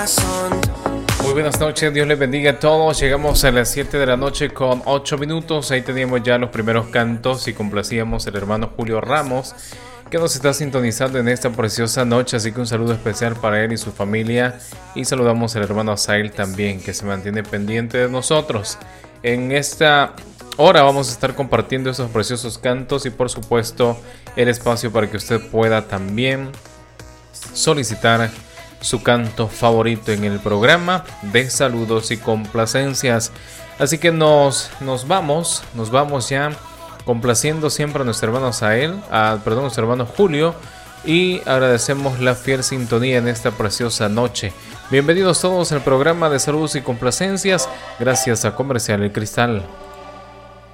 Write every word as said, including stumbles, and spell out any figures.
corazón. Muy buenas noches, Dios les bendiga a todos. Llegamos a las siete de la noche con ocho minutos. Ahí teníamos ya los primeros cantos y complacíamos al hermano Julio Ramos, que nos está sintonizando en esta preciosa noche. Así que un saludo especial para él y su familia. Y saludamos al hermano Asael también, que se mantiene pendiente de nosotros. En esta hora vamos a estar compartiendo esos preciosos cantos y por supuesto el espacio para que usted pueda también solicitar su canto favorito en el programa de saludos y complacencias. Así que nos, nos vamos, nos vamos ya complaciendo siempre a nuestro hermano Asael, a, perdón, a nuestro hermano Julio, y agradecemos la fiel sintonía en esta preciosa noche. Bienvenidos todos al programa de saludos y complacencias, gracias a Comercial El Cristal.